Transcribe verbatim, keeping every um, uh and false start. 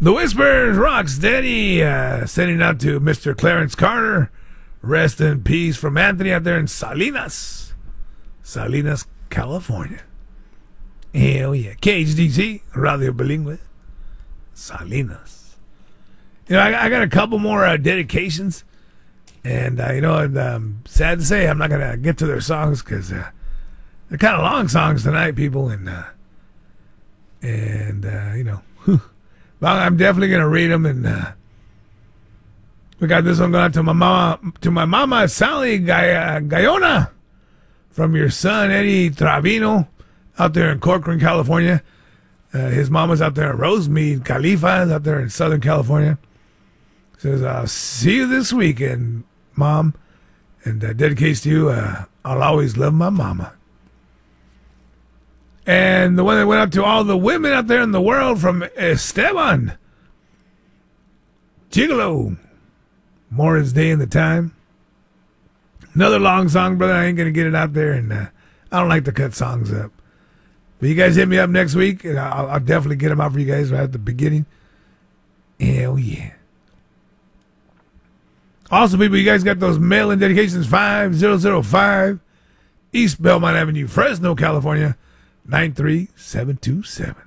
The Whispers rock steady. Uh, sending out to Mister Clarence Carter. Rest in peace from Anthony out there in Salinas. Salinas, California. Hell yeah. K H D C, Radio Bilingüe. Salinas. You know, I, I got a couple more uh, dedications. And, uh, you know, and, um, sad to say, I'm not going to get to their songs because uh, they're kind of long songs tonight, people. And, uh, and uh, you know, well, I'm definitely going to read them. And uh, we got this one going out to my mama, to my mama, Sally Gay- Gayona, from your son, Eddie Travino, out there in Corcoran, California. Uh, his mama's out there in Rosemead, Khalifa, out there in Southern California. Says, I'll see you this weekend, Mom. And uh, dedicates to you, uh, I'll always love my mama. And the one that went out to all the women out there in the world from Esteban. Gigolo. More is day in the time. Another long song, brother. I ain't going to get it out there. And uh, I don't like to cut songs up. But you guys hit me up next week. And I'll, I'll definitely get them out for you guys right at the beginning. Hell yeah. Also, people, you guys got those mail-in dedications. five zero zero five East Belmont Avenue, Fresno, California. nine three seven two seven.